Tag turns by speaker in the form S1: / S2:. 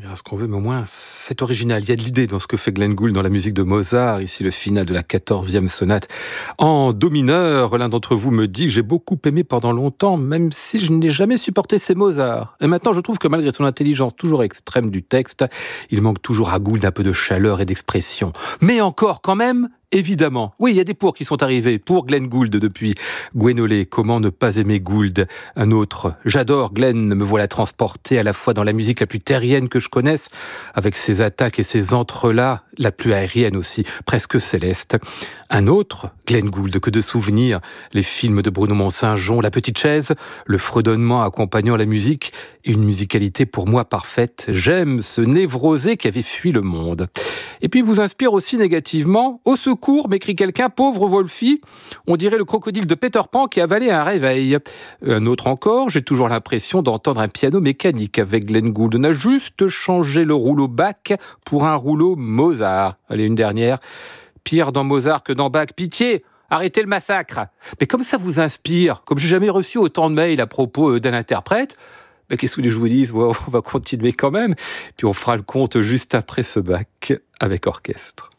S1: dira ce qu'on veut, mais au moins c'est original. Il y a de l'idée dans ce que fait Glenn Gould dans la musique de Mozart. Ici le final de la 14e sonate en do mineur. L'un d'entre vous me dit que j'ai beaucoup aimé pendant longtemps, même si je n'ai jamais supporté ces Mozart. Et maintenant je trouve que malgré son intelligence toujours extrême du texte, il manque toujours à Gould un peu de chaleur et d'expression. Mais encore quand même, évidemment. Oui, il y a des pour qui sont arrivés. Pour Glenn Gould depuis Gwenolé. Comment ne pas aimer Gould? Un autre. J'adore Glenn. Me voilà transporté à la fois dans la musique la plus terrienne que je connaisse, avec ses attaques et ses entrelacs, la plus aérienne aussi, presque céleste. Un autre. Glenn Gould. Que de souvenirs. Les films de Bruno Mont-Saint-Jean, La Petite Chaise, le fredonnement accompagnant la musique, et une musicalité pour moi parfaite. J'aime ce névrosé qui avait fui le monde. Et puis vous inspire aussi négativement. Au secours, m'écrit quelqu'un, pauvre Wolfie, on dirait le crocodile de Peter Pan qui avalait un réveil. Un autre encore, j'ai toujours l'impression d'entendre un piano mécanique avec Glenn Gould. On a juste changé le rouleau Bach pour un rouleau Mozart. Allez, une dernière. Pire dans Mozart que dans Bach. Pitié, arrêtez le massacre. Mais comme ça vous inspire, comme j'ai jamais reçu autant de mails à propos d'un interprète, qu'est-ce que je vous dise, on va continuer quand même. Puis on fera le compte juste après ce Bach avec orchestre.